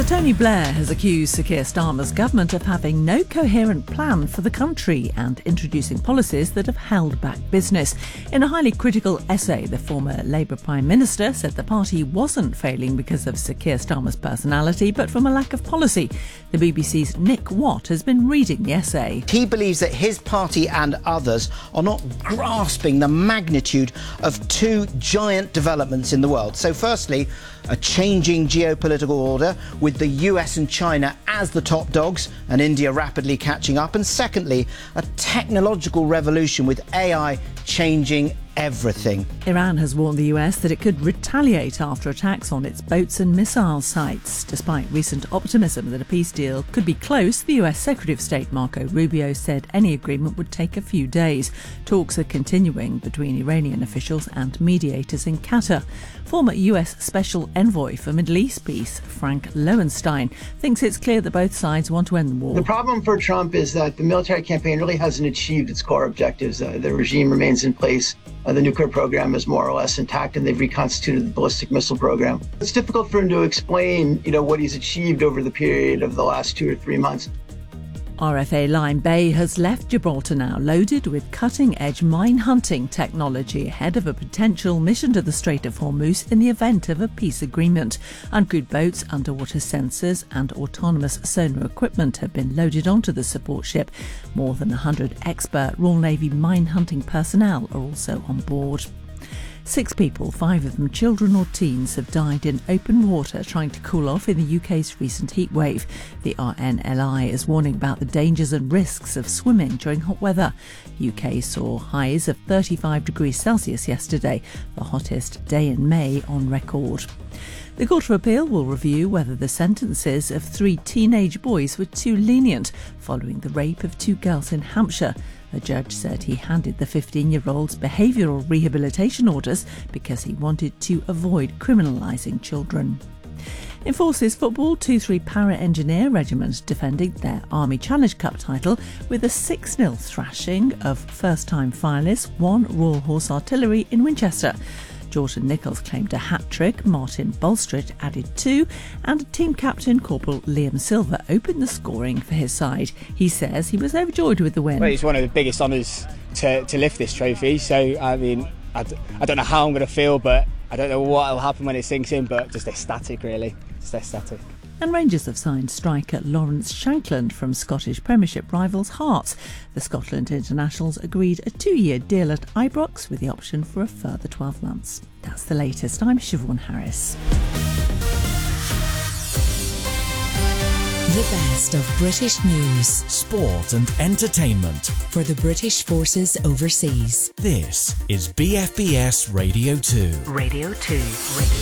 Sir Tony Blair has accused Sir Keir Starmer's government of having no coherent plan for the country and introducing policies that have held back business. In a highly critical essay, the former Labour Prime Minister said the party wasn't failing because of Sir Keir Starmer's personality, but from a lack of policy. The BBC's Nick Watt has been reading the essay. He believes that his party and others are not grasping the magnitude of two giant developments in the world. So firstly, a changing geopolitical order with the US and China as the top dogs and India rapidly catching up. And secondly, a technological revolution with AI changing everything. Iran has warned the US that it could retaliate after attacks on its boats and missile sites. Despite recent optimism that a peace deal could be close, the US Secretary of State Marco Rubio said any agreement would take a few days. Talks are continuing between Iranian officials and mediators in Qatar. Former US Special Envoy for Middle East Peace, Frank Lowenstein, thinks it's clear that both sides want to end the war. The problem for Trump is that the military campaign really hasn't achieved its core objectives. The regime remains in place. The nuclear program is more or less intact, and they've reconstituted the ballistic missile program. It's difficult for him to explain, what he's achieved over the period of the last 2 or 3 months. RFA Line Bay has left Gibraltar now loaded with cutting-edge mine-hunting technology ahead of a potential mission to the Strait of Hormuz in the event of a peace agreement. Uncrewed boats, underwater sensors and autonomous sonar equipment have been loaded onto the support ship. More than 100 expert Royal Navy mine-hunting personnel are also on board. 6 people, 5 of them children or teens, have died in open water trying to cool off in the UK's recent heat wave. The RNLI is warning about the dangers and risks of swimming during hot weather. UK saw highs of 35 degrees Celsius yesterday, the hottest day in May on record. The Court of Appeal will review whether the sentences of 3 teenage boys were too lenient following the rape of 2 girls in Hampshire. A judge said he handed the 15-year-olds behavioural rehabilitation orders because he wanted to avoid criminalising children. In Forces football, 2-3 Para-Engineer Regiment defended their Army Challenge Cup title with a 6-0 thrashing of first-time finalists 1 Royal Horse Artillery in Winchester. Jordan Nichols claimed a hat-trick, Martin Bulstrode added 2, and team captain Corporal Liam Silver opened the scoring for his side. He says he was overjoyed with the win. Well, it's one of the biggest honours to lift this trophy, so I don't know how I'm going to feel, but I don't know what will happen when it sinks in, but just ecstatic really, just ecstatic. And Rangers have signed striker Lawrence Shankland from Scottish Premiership rivals Hearts. The Scotland internationals agreed a 2-year deal at Ibrox with the option for a further 12 months. That's the latest. I'm Siobhan Harris. The best of British news, sport and entertainment for the British forces overseas. This is BFBS Radio 2. Radio 2.